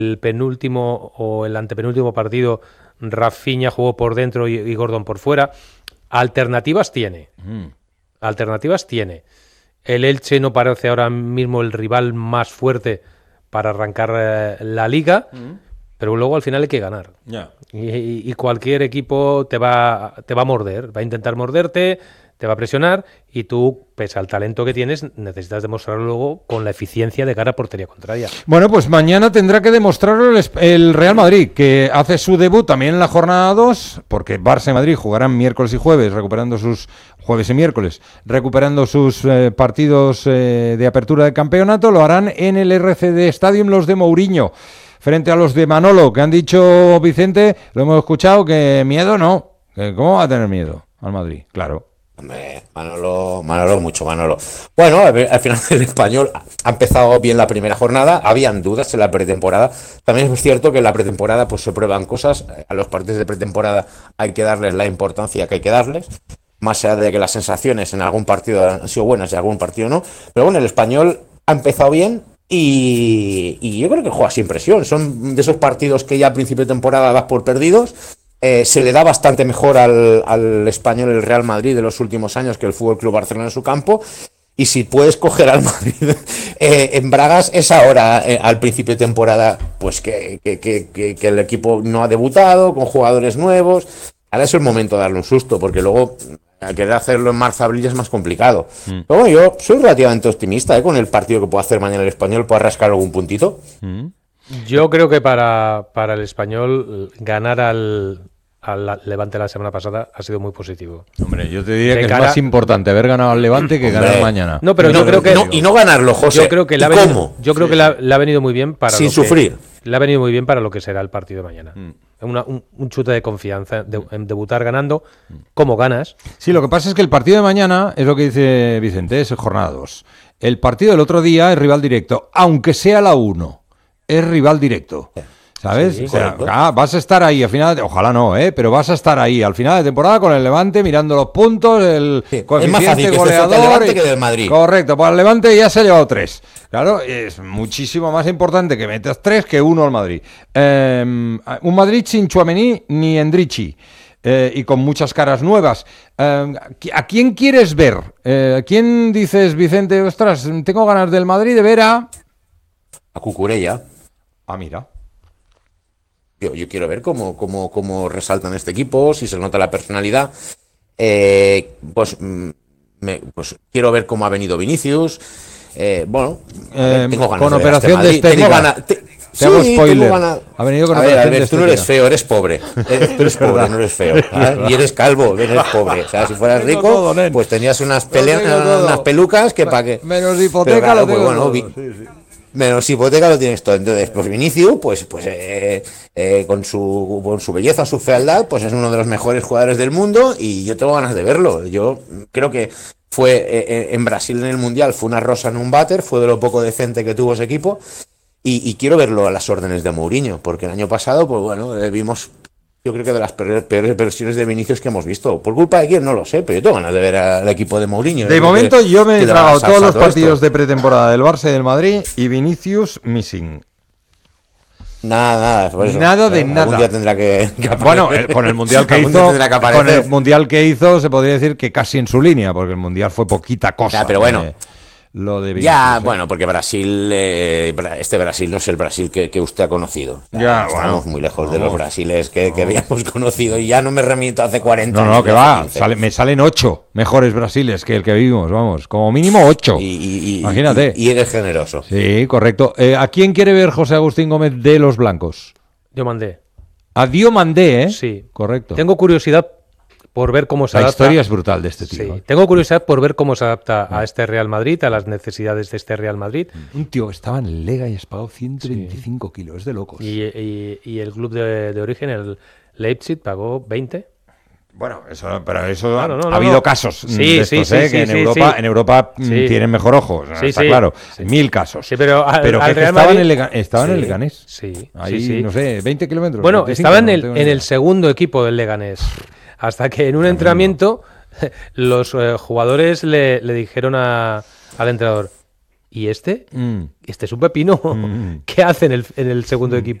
el penúltimo o el antepenúltimo partido Rafinha jugó por dentro y Gordon por fuera. Alternativas tiene. Alternativas tiene. El Elche no parece ahora mismo el rival más fuerte para arrancar la liga, pero luego al final hay que ganar. Yeah. Y cualquier equipo te va a morder, va a intentar morderte, te va a presionar y tú, pese al talento que tienes, necesitas demostrarlo luego con la eficiencia de cara a portería contraria. Bueno, pues mañana tendrá que demostrarlo el Real Madrid, que hace su debut también en la jornada 2, porque Barça y Madrid jugarán miércoles y jueves, jueves y miércoles, recuperando sus partidos de apertura de campeonato. Lo harán en el RCD Stadium los de Mourinho, frente a los de Manolo, que han dicho, Vicente, lo hemos escuchado, que miedo no, que ¿cómo va a tener miedo al Madrid? Claro. Hombre, Manolo, mucho Manolo. Bueno, al final el Español ha empezado bien la primera jornada, habían dudas en la pretemporada. También es cierto que en la pretemporada pues se prueban cosas, a los partidos de pretemporada hay que darles la importancia que hay que darles, más allá de que las sensaciones en algún partido han sido buenas y en algún partido no. Pero bueno, el Español ha empezado bien y yo creo que juega sin presión. Son de esos partidos que ya a principio de temporada das por perdidos. Se le da bastante mejor al Español el Real Madrid de los últimos años que el Fútbol Club Barcelona en su campo. Y si puedes coger al Madrid en Bragas, es ahora, al principio de temporada, pues que el equipo no ha debutado, con jugadores nuevos. Ahora es el momento de darle un susto, porque luego al querer hacerlo en marzo-abril es más complicado. Pero bueno, yo soy relativamente optimista con el partido que pueda hacer mañana el Español, pueda rascar algún puntito. Yo creo que para el Español ganar al Levante la semana pasada ha sido muy positivo. Hombre, yo te diría que es más importante haber ganado al Levante que ganar mañana. No, pero yo creo que y no ganarlo, José. Yo creo que le ha venido muy bien para sin sufrir. Le ha venido muy bien para lo que será el partido de mañana. Un chute de confianza en debutar ganando. ¿Cómo ganas? Sí, lo que pasa es que el partido de mañana es lo que dice Vicente, es jornada 2. El partido del otro día es rival directo, aunque sea la 1, es rival directo. ¿Sabes? Sí, o sea, vas a estar ahí al final, ojalá no, pero vas a estar ahí al final de temporada con el Levante mirando los puntos, el coeficiente es más fácil goleador. Que el Levante que del Madrid. Correcto, pues el Levante ya se ha llevado 3. Claro, es muchísimo más importante que metas 3 que 1 al Madrid. Un Madrid sin Tchouaméni ni Endrichi. Y con muchas caras nuevas. ¿A quién quieres ver? ¿A quién dices, Vicente, ostras, tengo ganas del Madrid de ver a Cucurella? Ah, mira. Yo quiero ver cómo resaltan este equipo, si se nota la personalidad. Pues quiero ver cómo ha venido Vinicius. Tengo ganas con de ver operación de estética. Te hago spoiler. Ha venido con operación de estética. Tú no eres feo, eres pobre. Tú eres pobre, no eres feo. Y eres calvo, eres pobre. O sea, si fueras rico, pues tenías unas pelucas que para que... Menos hipoteca lo tengo todo. Menos hipoteca lo tienes todo. Entonces, pues Vinicius, con su belleza, su fealdad, pues es uno de los mejores jugadores del mundo y yo tengo ganas de verlo. Yo creo que fue en Brasil en el Mundial, fue una rosa en un váter, fue de lo poco decente que tuvo ese equipo y quiero verlo a las órdenes de Mourinho, porque el año pasado, pues bueno, vimos... Yo creo que de las peores versiones de Vinicius que hemos visto. ¿Por culpa de quién? No lo sé, pero yo tengo ganas de ver al equipo de Mourinho. De momento yo me he tragado todos los partidos de pretemporada del Barça y del Madrid y Vinicius missing. Nada. Nada de nada. Algún día tendrá que bueno, con el mundial que hizo, se podría decir que casi en su línea, porque el mundial fue poquita cosa. Ya, pero bueno. Lo de Vinicius, bueno, porque Brasil, este Brasil no es el Brasil que usted ha conocido. Estamos muy lejos de los Brasiles que habíamos conocido y ya no me remito hace 40 años. No, que va, me salen 8 mejores Brasiles que el que vivimos, vamos, como mínimo 8. Imagínate. Y eres generoso. Sí, correcto. ¿A quién quiere ver José Agustín Gómez de los blancos? Diomandé. A Diomandé, ¿eh? Sí. Correcto. Tengo curiosidad por ver cómo se adapta. La historia es brutal de este tío. Sí. Tengo curiosidad por ver cómo se adapta a este Real Madrid, a las necesidades de este Real Madrid. Un tío que estaba en Lega y has pagado 125 kilos, es de locos. Y el club de origen, el Leipzig, pagó 20. Bueno, pero eso ha habido casos de estos, que en Europa tienen mejor ojo, está claro. Sí. 1000 casos. Sí, pero que Real estaba Madrid, en el Leganés. Sí. Ahí, no sé, 20 kilómetros. Bueno, 25, estaba en el segundo equipo del Leganés. Hasta que en un entrenamiento los jugadores le dijeron al entrenador: Y este es un pepino. ¿Qué hace en el segundo equipo?